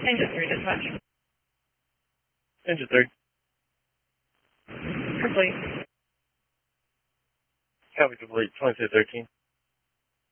Engine 3, dispatch. Engine 3. Complete. Copy complete, 2213.